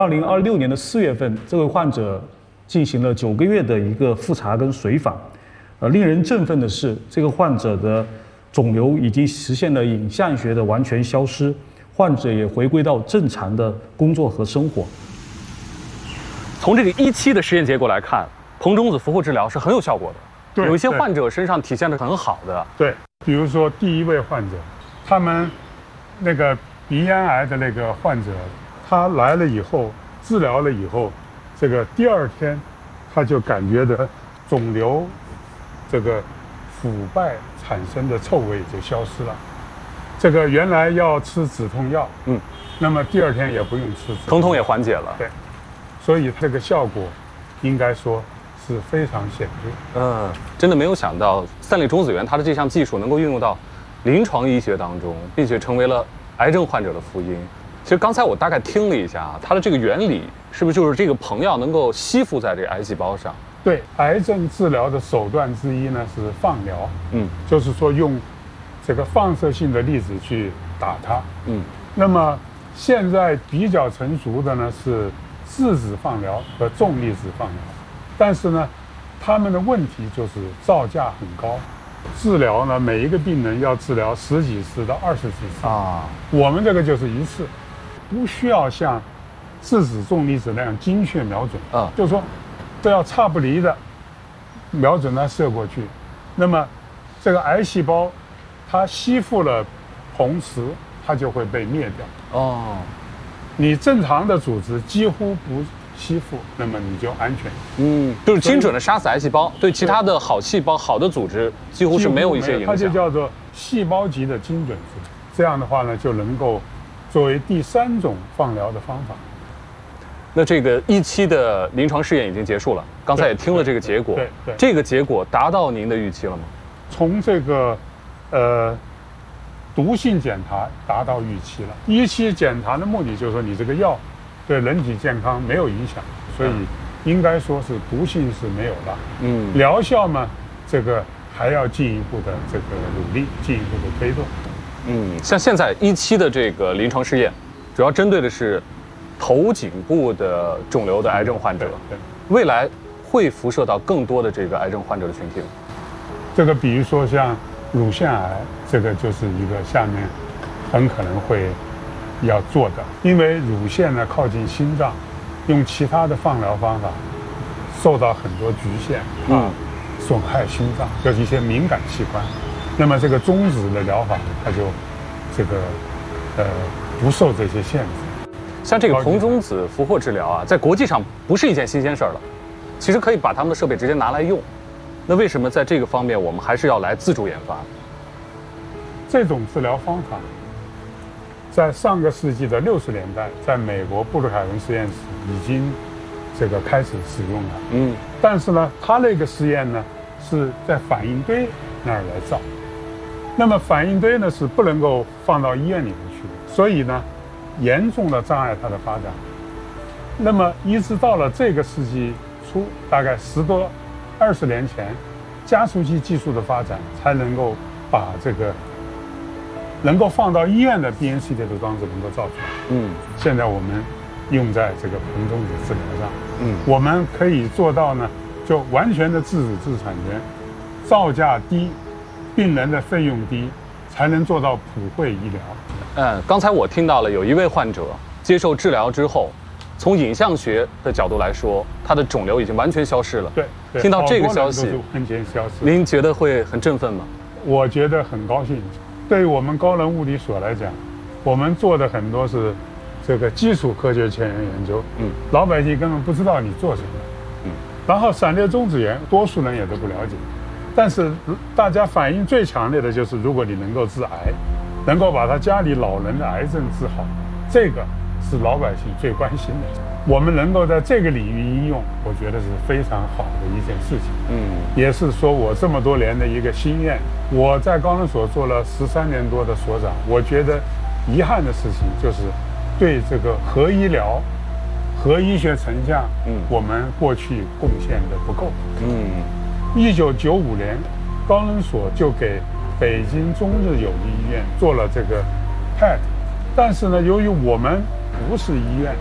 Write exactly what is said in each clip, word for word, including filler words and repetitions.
二零二六年的四月份，这位患者进行了九个月的一个复查跟随访。呃，令人振奋的是，这个患者的肿瘤已经实现了影像学的完全消失，患者也回归到正常的工作和生活。 从这个一期的实验结果来看，硼中子俘获治疗是很有效果的。 对， 有一些患者身上体现的很好的。 对，比如说第一位患者，他们那个鼻咽癌的那个患者，他来了以后治疗了以后，这个第二天他就感觉到肿瘤这个腐败产生的臭味就消失了。这个原来要吃止痛药，嗯，那么第二天也不用吃， 疼痛也缓解了。 对，所以这个效果应该说是非常显著。 嗯，真的没有想到三里中子源它的这项技术能够运用到临床医学当中，并且成为了癌症患者的福音。其实刚才我大概听了一下啊，它的这个原理是不是就是这个硼药能够吸附在这个癌细胞上？ 对，癌症治疗的手段之一呢是放疗，嗯，就是说用这个放射性的粒子去打它，嗯。那么现在比较成熟的呢是质子放疗和重粒子放疗，但是呢，他们的问题就是造价很高。治疗呢，每一个病人要治疗十几次到二十几次啊，我们这个就是一次，不需要像质子重粒子那样精确瞄准啊，就是说都要差不离的瞄准它射过去。那么这个癌细胞它吸附了硼磁，它就会被灭掉哦。你正常的组织几乎不吸附，那么你就安全。嗯， 就是精准的杀死癌细胞，对其他的好细胞、好的组织几乎是没有一些影响。 它就叫做细胞级的精准治疗。这样的话呢，就能够作为第三种放疗的方法。 那这个一期的临床试验已经结束了，刚才也听了这个结果。 对 对, 对， 这个结果达到您的预期了吗？ 从这个，呃。毒性检查达到预期了。一期检查的目的就是说你这个药对人体健康没有影响，所以应该说是毒性是没有了。嗯，疗效嘛，这个还要进一步的这个努力，进一步的推动。 嗯，像现在一期的这个临床试验，主要针对的是头颈部的肿瘤的癌症患者。对，未来会辐射到更多的这个癌症患者的群体吗？ 这个比如说像乳腺癌，这个就是一个下面很可能会要做的，因为乳腺呢靠近心脏，用其他的放疗方法受到很多局限啊，损害心脏，就是一些敏感器官。那么这个中子的疗法，它就这个呃不受这些限制。 像这个硼中子俘获治疗啊，在国际上不是一件新鲜事儿了，其实可以把他们的设备直接拿来用。那为什么在这个方面我们还是要来自主研发？ 这种治疗方法在上个世纪的六十年代，在美国布鲁凯文实验室已经这个开始使用了。嗯，但是呢，他那个实验呢是在反应堆那儿来造，那么反应堆呢是不能够放到医院里面去的，所以呢，严重的障碍它的发展。那么一直到了这个世纪初，大概十多。二十年前，加速器技术的发展才能够把这个能够放到医院的 B N C 这个装置能够造出来。嗯，现在我们用在这个硼中子治疗上。嗯，我们可以做到呢，就完全的自主知识产权，造价低，病人的费用低，才能做到普惠医疗。 嗯，刚才我听到了有一位患者接受治疗之后，从影像学的角度来说，他的肿瘤已经完全消失了。 对， 听到这个消息， 完全消失。 您觉得会很振奋吗？ 我觉得很高兴。对于我们高能物理所来讲，我们做的很多是这个基础科学前沿研究，嗯，老百姓根本不知道你做什么，嗯，然后闪裂中子源，多数人也都不了解，但是大家反应最强烈的就是，如果你能够治癌，能够把他家里老人的癌症治好，这个是老百姓最关心的。我们能够在这个领域应用，我觉得是非常好的一件事情。嗯，也是说我这么多年的一个心愿。我在高能所做了十三年多的所长，我觉得遗憾的事情就是对这个核医疗、核医学成像，嗯，我们过去贡献的不够。嗯，一九九五年，高能所就给北京中日友谊医院做了这个 P E T， 但是呢，由于我们不是医院。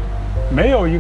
没有一